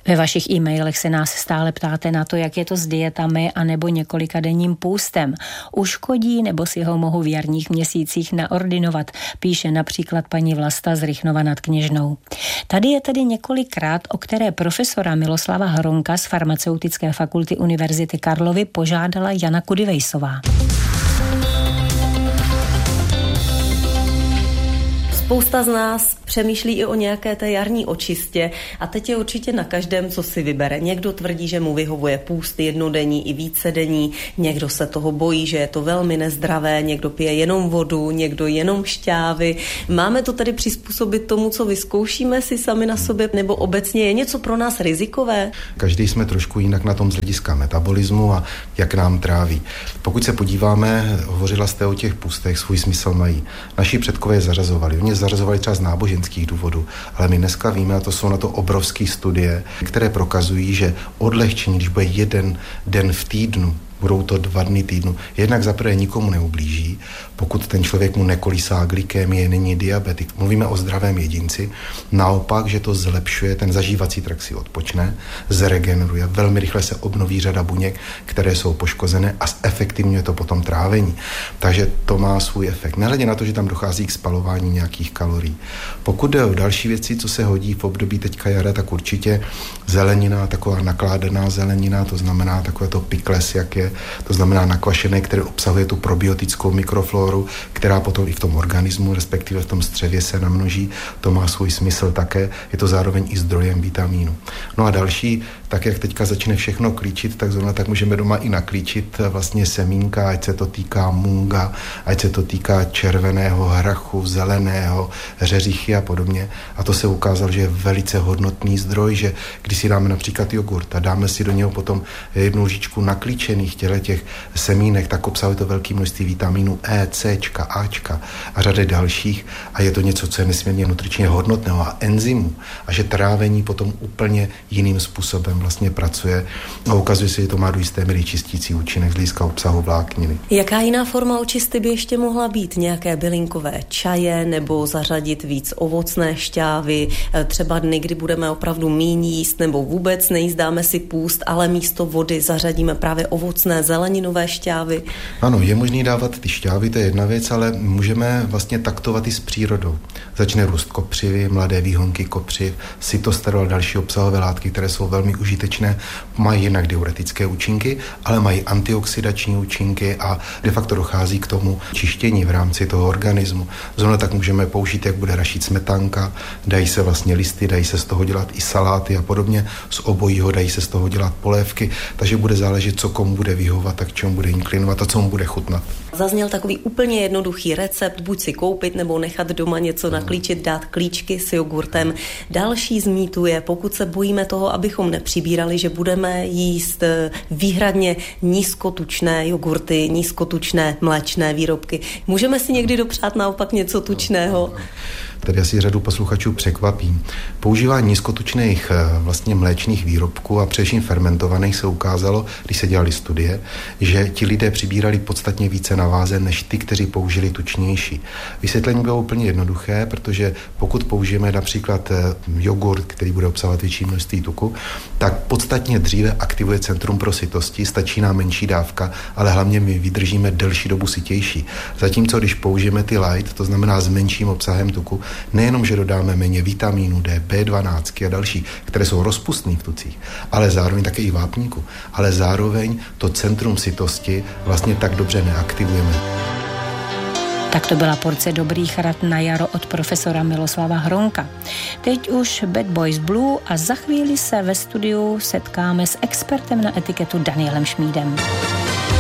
Ve vašich e-mailech se nás stále ptáte na to, jak je to s dietami a nebo několikadenním půstem. Uškodí nebo si ho mohu v jarních měsících naordinovat, píše například paní Vlasta z Rychnova nad Kněžnou. Tady je tedy několikrát, o které profesora Miloslava Hronka z Farmaceutické fakulty Univerzity Karlovy požádala Jana Kudivejsová. Spousta z nás přemýšlí i o nějaké té jarní očistě a teď je určitě na každém, co si vybere. Někdo tvrdí, že mu vyhovuje půst jednodenní i vícedenní, někdo se toho bojí, že je to velmi nezdravé, někdo pije jenom vodu, někdo jenom šťávy. Máme to tedy přizpůsobit tomu, co vyzkoušíme si sami na sobě, nebo obecně je něco pro nás rizikové? Každý jsme trošku jinak na tom z hlediska metabolismu a jak nám tráví. Pokud se podíváme, hovořila jste o těch půstech, svůj smysl mají. Naši předkové zařazovali. Oni zařazovali třeba z náboženských důvodů, ale my dneska víme, a to jsou na to obrovské studie, které prokazují, že odlehčení, když bude jeden den v týdnu, budou to 2 dny týdnu, jednak zaprvé nikomu neublíží, pokud ten člověk mu nekolísá glykémie, není diabetik. Mluvíme o zdravém jedinci. Naopak, že to zlepšuje, ten zažívací trakt si odpočne, zregeneruje, velmi rychle se obnoví řada buněk, které jsou poškozené a zefektivňuje to potom trávení. Takže to má svůj efekt. Nehledě na to, že tam dochází k spalování nějakých kalorií. Pokud jde o další věci, co se hodí v období teďka jara, tak určitě zelenina, taková nakládaná zelenina, to znamená takové to pikles, jak je, to znamená nakvašené, které obsahuje tu probiotickou mikrofloru, která potom i v tom organismu, respektive v tom střevě se namnoží. To má svůj smysl také. Je to zároveň i zdrojem vitamínu. No a další, tak jak teďka začne všechno klíčit, tak můžeme doma i naklíčit vlastně semínka, ať se to týká munga, ať se to týká červeného hrachu, zeleného, řeřichy a podobně. A to se ukázalo, že je velice hodnotný zdroj, že když si dáme například jogurt a dáme si do něho potom 1 lžičku naklíčených těch semínek, tak obsahuje to velké množství vitamínů E, C, Ačka a řady dalších a je to něco, co je nesmírně nutričně hodnotného a enzymů a že trávení potom úplně jiným způsobem vlastně pracuje a ukazuje se, že to má do jisté míry čistící účinek z hlediska obsahu vlákniny. Jaká jiná forma očisty by ještě mohla být? Nějaké bylinkové čaje nebo zařadit víc ovocné šťávy, třeba dny, kdy budeme opravdu míň jíst nebo vůbec nejíst, dáme si půst, ale místo vody zařadíme právě ovocné zeleninové šťávy. Ano, je možný dávat ty šťávy, to je jedna věc, ale můžeme vlastně taktovat i s přírodou. Začne růst kopřivy, mladé výhonky kopřiv, cytosterol a další obsahové látky, které jsou velmi užitečné, mají jednak diuretické účinky, ale mají antioxidační účinky a de facto dochází k tomu čištění v rámci toho organismu. Zrovna tak můžeme použít, jak bude rašit smetanka, dají se vlastně listy, dají se z toho dělat i saláty a podobně, z obojího dají se z toho dělat polévky, takže bude záležet, co komu bude vyhovovat, tak čemu bude inklinovat a co mu bude chutnat. Zazněl takový úplně jednoduchý recept, buď si koupit nebo nechat doma něco naklíčit, dát klíčky s jogurtem. Další z mýtů je, pokud se bojíme toho, abychom nepřibírali, že budeme jíst výhradně nízkotučné jogurty, nízkotučné mléčné výrobky. Můžeme si někdy dopřát naopak něco tučného? Tady asi řadu posluchačů překvapí. Používání nízkotučných vlastně mléčných výrobků a především fermentovaných se ukázalo, když se dělali studie, že ti lidé přibírali podstatně více na váze než ty, kteří použili tučnější. Vysvětlení bylo úplně jednoduché, protože pokud použijeme například jogurt, který bude obsahovat větší množství tuku, tak podstatně dříve aktivuje centrum pro sytosti, stačí nám menší dávka, ale hlavně my vydržíme delší dobu sytější. Zatímco když použijeme ty light, to znamená s menším obsahem tuku, nejenom, že dodáme méně vitamínu D, B12 a další, které jsou rozpustné v tucích, ale zároveň také i vápníku, ale zároveň to centrum sytosti vlastně tak dobře neaktivujeme. Tak to byla porce dobrých rad na jaro od profesora Miloslava Hronka. Teď už Bad Boys Blue a za chvíli se ve studiu setkáme s expertem na etiketu Danielem Šmídem.